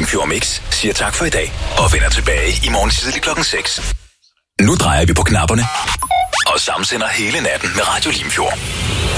Limfjord Mix siger tak for i dag og vender tilbage i morgen tidlig 6. Nu drejer vi på knapperne og samsender hele natten med Radio Limfjord.